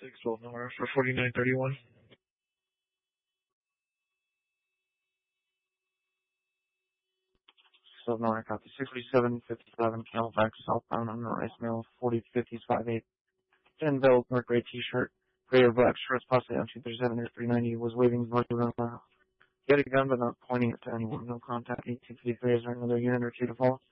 612 number for 4931. So no, I copy 6757 Halifax southbound on the rice mill 405058. Denville, dark gray t-shirt, gray or black shorts, possibly on 237 or 390, was waving north of the mile. He had a gun but not pointing it to anyone. No contact. 1853. Is there another unit or two to follow?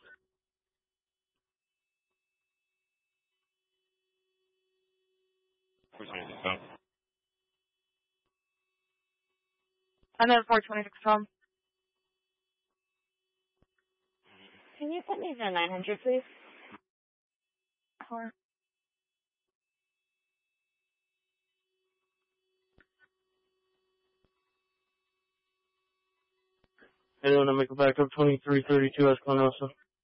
And then 426 Tom. Can you put me to 900, please? Sure. Anyone to make a back up 2332 Espinosa?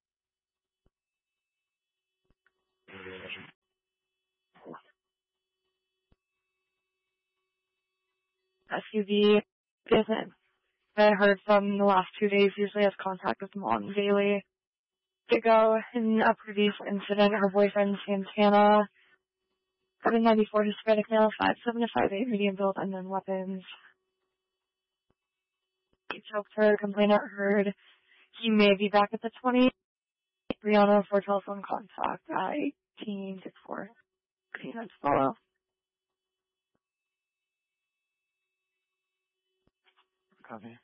SUV isn't. I heard from the last 2 days usually has contact with mom daily. To go in a previous incident, her boyfriend Santana, 794 Hispanic male, 5'7" to 5'8", medium build, unknown weapons. He choked her, complainant heard. He may be back at the 20. Brianna for telephone contact at 1864. Let's follow. Copy.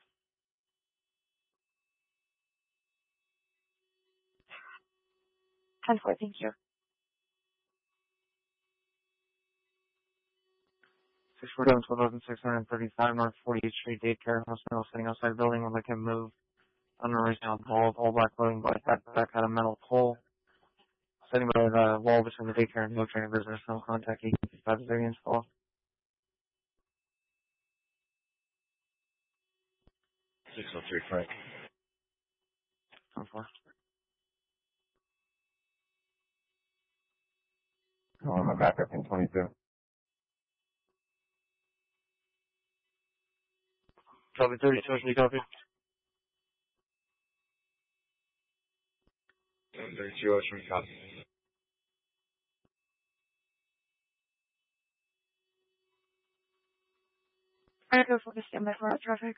Ten four, thank you. 647 North 48th Street Daycare Hospital, sitting outside the building would like him move. Unraised on all black clothing, black backpack, had a metal pole. Sitting by the wall between the daycare and military business, no contact, 1855 variance call. 603 Frank. 10-4. Oh, my backup in 22. Copy 32, should you copy? 32, should we copy? I go for the standby for our traffic.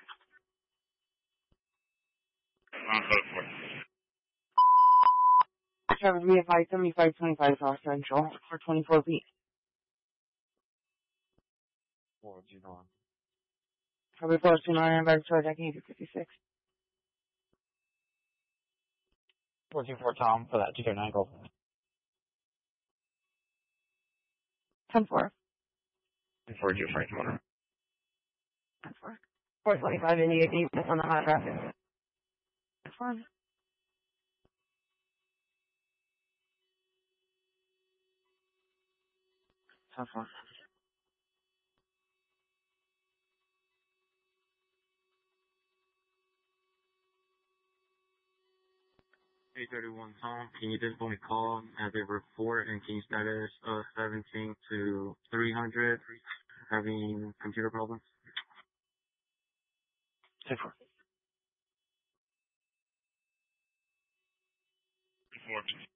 Traffic VFI 7525 South Central for 24 feet. What would you know? Copy 429 back to deck 856. 424 Tom for that 239 goal. 10-4. 42 Frank Motor. 10-4. 425 India deep on the hot traffic. 10-4. 10-4. 831 Tom, can you just only call as a report and King status 17 to 300 having computer problems? 10-4. 4.